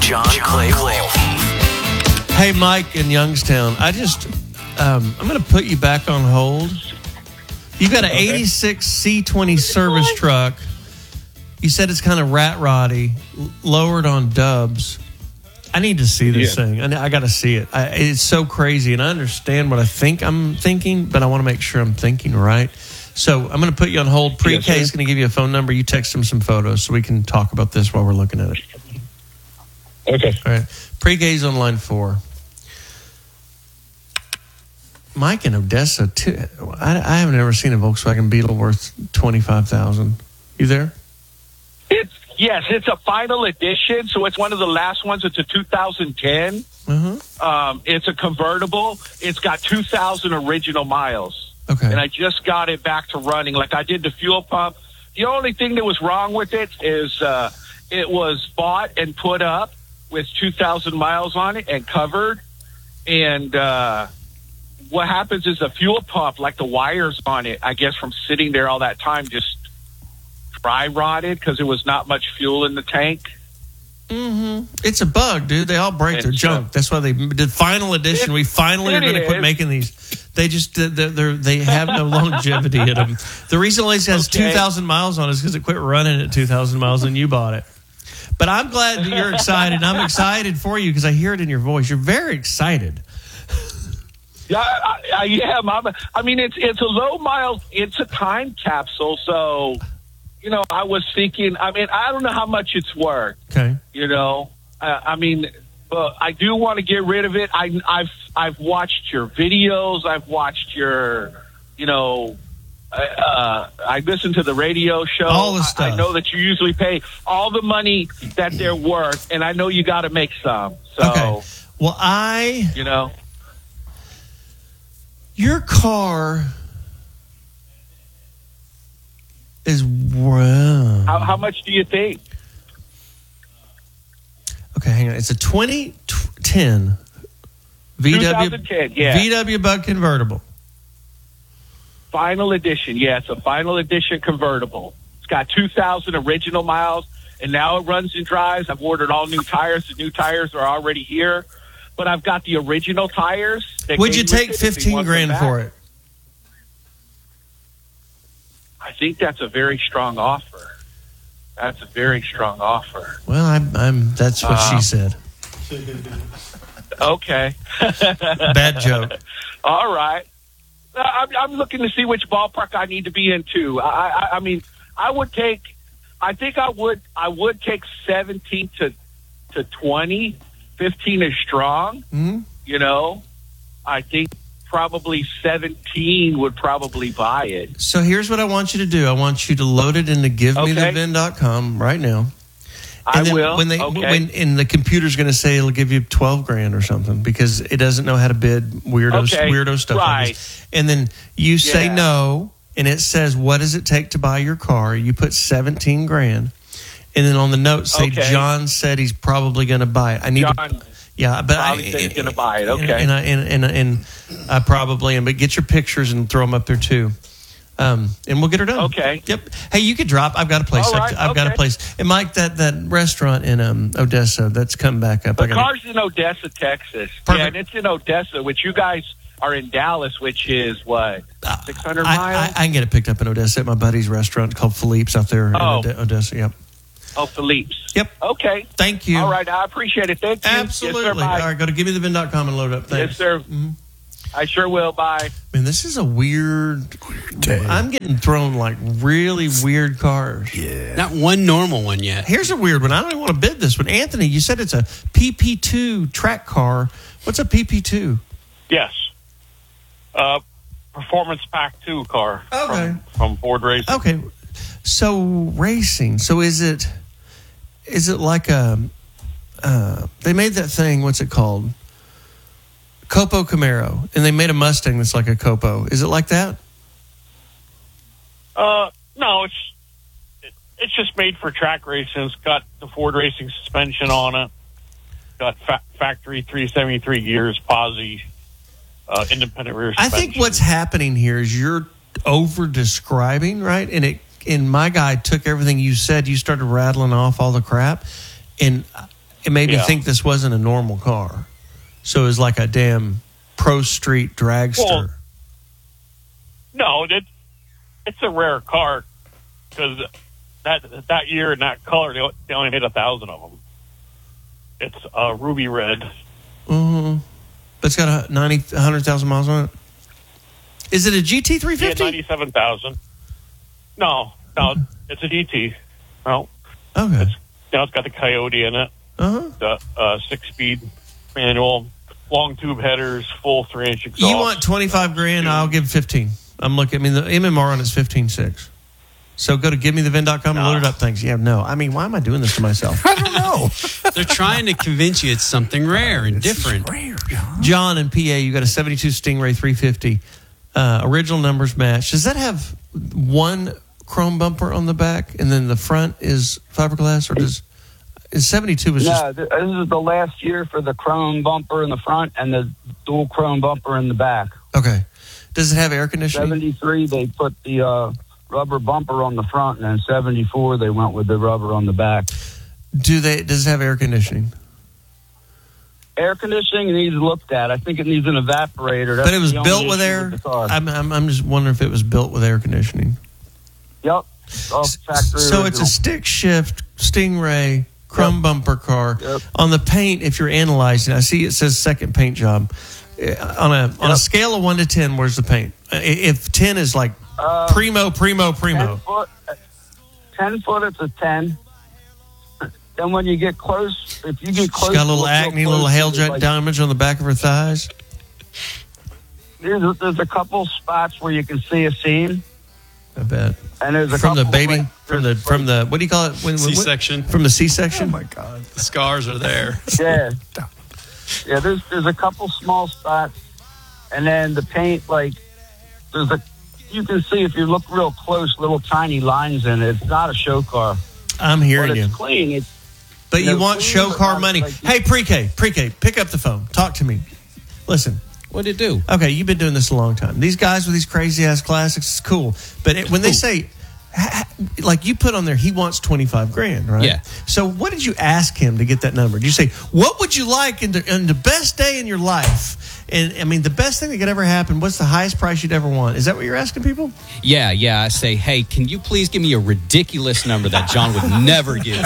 John Clay Wolf. Hey, Mike in Youngstown. I'm going to put you back on hold. You've got an 86 C20 service truck. You said it's kind of rat roddy, lowered on dubs. I need to see this thing. I got to see it. It's so crazy, and I understand what I'm thinking, but I want to make sure I'm thinking right. So I'm going to put you on hold. Pre-K is going to give you a phone number. You text him some photos so we can talk about this while we're looking at it. Okay. All right. Pre-K's on line 4. Mike in Odessa, too. I haven't ever seen a Volkswagen Beetle worth $25,000. You there? It's a final edition, so it's one of the last ones. It's a 2010. It's a convertible. It's got 2,000 original miles. Okay. And I just got it back to running. Like I did the fuel pump. The only thing that was wrong with it is it was bought and put up with 2,000 miles on it and covered. And what happens is the fuel pump, like the wires on it, I guess from sitting there all that time, just dry rotted because there was not much fuel in the tank. It's a bug, dude. They all break their junk. That's why they did final edition. We finally are going to quit making these. They just they have no longevity in them. The reason it only has 2,000 miles on it is because it quit running at 2,000 miles and you bought it. But I'm glad that you're excited. I'm excited for you because I hear it in your voice. You're very excited. Yeah, I am. I mean, it's a low mile. It's a time capsule, so. You know, I was thinking, I mean, I don't know how much it's worth. Okay. You know, I mean, but I do want to get rid of it. I've watched your videos. I've watched your, you know, I listened to the radio show. All the stuff. I know that you usually pay all the money that they're worth, and I know you got to make some. So, okay. Well, you know, your car is how much do you think? Okay, hang on. It's a 2010 VW Bug convertible. Final edition, it's a final edition convertible. It's got 2,000 original miles, and now it runs and drives. I've ordered all new tires. The new tires are already here, but I've got the original tires. Would you take $15,000 for it? I think that's a very strong offer. That's a very strong offer. Well, I'm. That's what she said. Okay. Bad joke. All right. I'm looking to see which ballpark I need to be in too. I mean, I would take 17 to 20. 15 is strong. Mm-hmm. You know, I think probably 17 would probably buy it. So here's what I want you to do. I want you to load it into GiveMeTheVin.com right now. And I will. When the computer's going to say it'll give you $12,000 or something because it doesn't know how to bid weirdo stuff. Right. Like this. And then you say no, and it says, "What does it take to buy your car?" You put $17,000, and then on the note say, "John said he's probably going to buy it." I need John. Yeah, but he's going to buy it. Okay, and I probably am. But get your pictures and throw them up there too, and we'll get her done. Okay. Yep. Hey, you could drop. I've got a place. All right, I've got a place. And Mike, that restaurant in Odessa that's come back up. The car's in Odessa, Texas. Perfect. Yeah, and it's in Odessa, which you guys are in Dallas, which is what 600 miles. I can get it picked up in Odessa at my buddy's restaurant called Philippe's out there in Odessa. Yep. Oh, Philippe's. Yep. Okay. Thank you. All right. I appreciate it. Thank you. Absolutely. Yes, sir, all right. Go to GiveMeTheVin.com and load it up. Thanks. Yes, sir. Mm-hmm. I sure will. Bye. Man, this is a weird day. I'm getting thrown like really weird cars. Yeah. Not one normal one yet. Here's a weird one. I don't even want to bid this one. Anthony, you said it's a PP2 track car. What's a PP2? Yes. Performance Pack 2 car. Okay. From Ford Racing. Okay. So racing. So is it like a they made that thing, what's it called? Copo Camaro, and they made a Mustang that's like a Copo. Is it like that? No, it's just made for track racing. It's got the Ford Racing suspension on it. Got factory 373 gears, posi, independent rear suspension. I think what's happening here is you're over describing, right? And my guy took everything you said. You started rattling off all the crap, and it made me Yeah. think this wasn't a normal car. So it was like a damn pro street dragster. Well, no, it's a rare car because that year in that color they only made 1,000 of them. It's ruby red. Mm-hmm. But it's got 100,000 miles on it. Is it a GT350? Yeah, 97,000. No, it's a GT. No, Okay. it's got the Coyote in it. Uh-huh. The 6-speed manual, long tube headers, full 3-inch exhaust. You want 25 grand? I'll give 15. I'm looking. I mean, the MMR on is 15.6. So go to givemethevin.com and load it up. Thanks. Yeah, no. I mean, why am I doing this to myself? I don't know. They're trying to convince you it's something rare and different. Rare, John. John in PA, you got a 72 Stingray 350. Original numbers match. Does that have one chrome bumper on the back and then the front is fiberglass, or is 72 was just... No, this is the last year for the chrome bumper in the front and the dual chrome bumper in the back. Okay. Does it have air conditioning? 73, they put the rubber bumper on the front, and then 74, they went with the rubber on the back. Does it have air conditioning? Air conditioning needs looked at. I think it needs an evaporator. That's But it was the only built with issue air? the car. I'm just wondering if it was built with air conditioning. Yep. All factory So it's a original. stick shift Stingray chrome bumper car. Yep. On the paint, if you're analyzing, I see it says second paint job. On a scale of 1 to 10, where's the paint? If 10 is like primo. 10 foot, it's a 10. Then when you get close, if you get close, She's got a little real acne, close, little hail it's jet like- damage on the back of her thighs. There's a couple spots where you can see a seam, I bet. and there's a From the couple baby, like- from the what do you call it? C-section. From the C-section. Oh, my God. The scars are there. Yeah. Yeah, there's a couple small spots, and then the paint, like, you can see if you look real close, little tiny lines in it. It's not a show car. I'm But hearing you. it's clean. But you know, want clean, show but car not money. like- Hey, pre-K, pick up the phone. Talk to me. Listen. What'd it do? Okay, you've been doing this a long time. These guys with these crazy-ass classics, it's cool. But when they say, like you put on there, he wants 25 grand, right? Yeah. So what did you ask him to get that number? Did you say, what would you like in the best day in your life? And, I mean, the best thing that could ever happen, what's the highest price you'd ever want? Is that what you're asking people? Yeah. I say, hey, can you please give me a ridiculous number that John would never give?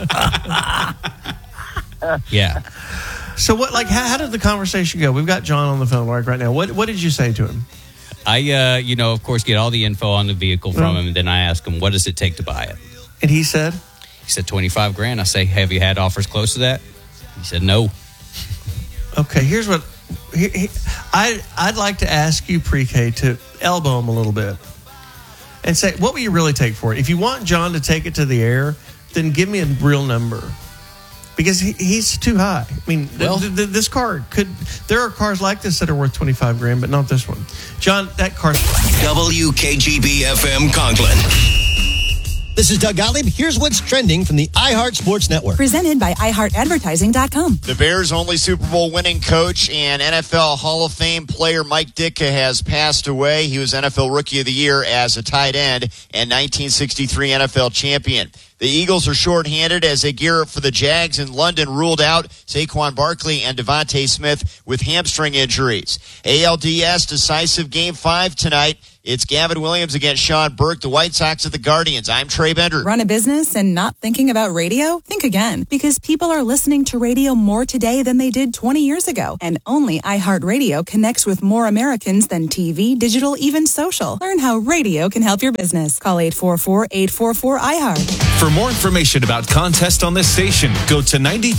Yeah. So what? Like, how did the conversation go? We've got John on the phone right now. What did you say to him? I, of course, get all the info on the vehicle from him, and then I ask him, what does it take to buy it? And he said? He said 25 grand. I say, have you had offers close to that? He said, no. Okay, here's what I'd like to ask you, pre-K, to elbow him a little bit and say, what will you really take for it? If you want John to take it to the air, then give me a real number. Because he's too high. I mean, this car could... There are cars like this that are worth 25 grand, but not this one. John, that car... WKGB-FM Conklin. This is Doug Gottlieb. Here's what's trending from the iHeart Sports Network. Presented by iHeartAdvertising.com. The Bears' only Super Bowl winning coach and NFL Hall of Fame player Mike Ditka has passed away. He was NFL Rookie of the Year as a tight end and 1963 NFL champion. The Eagles are shorthanded as they gear up for the Jags, and London ruled out Saquon Barkley and Devontae Smith with hamstring injuries. ALDS decisive Game 5 tonight. It's Gavin Williams against Sean Burke, the White Sox at the Guardians. I'm Trey Bender. Run a business and not thinking about radio? Think again, because people are listening to radio more today than they did 20 years ago. And only iHeartRadio connects with more Americans than TV, digital, even social. Learn how radio can help your business. Call 844-844-iHeart. For more information about contests on this station, go to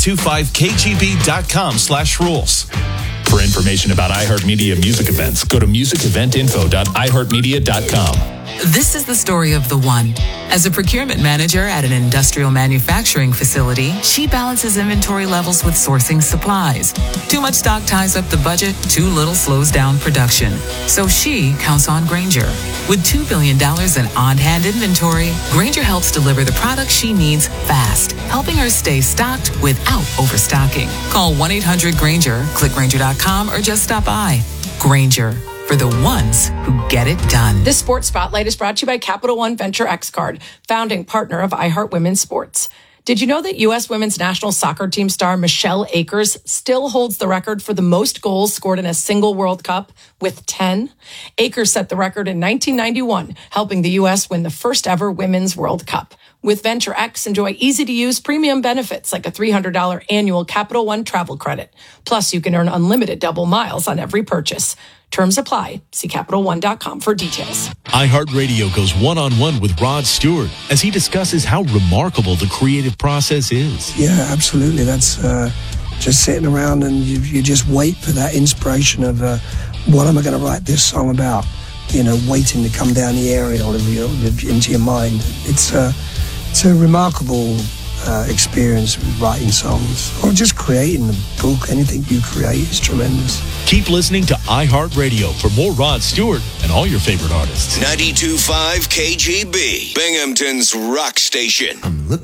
925kgb.com/rules. For information about iHeartMedia music events, go to musiceventinfo.iheartmedia.com. This is the story of the one. As a procurement manager at an industrial manufacturing facility, she balances inventory levels with sourcing supplies. Too much stock ties up the budget, too little slows down production. So she counts on Grainger. With $2 billion in on-hand inventory, Grainger helps deliver the products she needs fast, helping her stay stocked without overstocking. Call 1-800-GRAINGER, click Grainger.com, or just stop by. Grainger, for the ones who get it done. This Sports Spotlight is brought to you by Capital One Venture X Card, founding partner of iHeart Women's Sports. Did you know that U.S. women's national soccer team star Michelle Akers still holds the record for the most goals scored in a single World Cup with 10? Akers set the record in 1991, helping the U.S. win the first ever Women's World Cup. With Venture X, enjoy easy-to-use premium benefits like a $300 annual Capital One travel credit. Plus, you can earn unlimited double miles on every purchase. Terms apply. See CapitalOne.com for details. iHeartRadio goes one-on-one with Rod Stewart as he discusses how remarkable the creative process is. Yeah, absolutely. That's just sitting around and you just wait for that inspiration of what am I going to write this song about? You know, waiting to come down the aerial into your mind. It's a remarkable experience with writing songs or just creating a book. Anything you create is tremendous. Keep listening to iHeartRadio for more Rod Stewart and all your favorite artists. 92.5 KGB, Binghamton's rock station. I'm looking